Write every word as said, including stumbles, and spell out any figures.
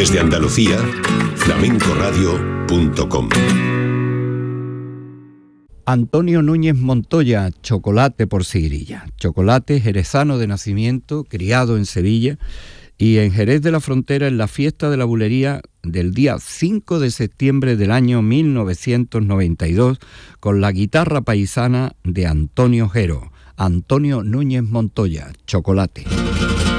Desde Andalucía, flamenco radio punto com. Antonio Núñez Montoya, Chocolate por Sigrilla. Chocolate jerezano de nacimiento, criado en Sevilla y en Jerez de la Frontera en la fiesta de la bulería del día cinco de septiembre del año mil novecientos noventa y dos con la guitarra paisana de Antonio Jero. Antonio Núñez Montoya, Chocolate.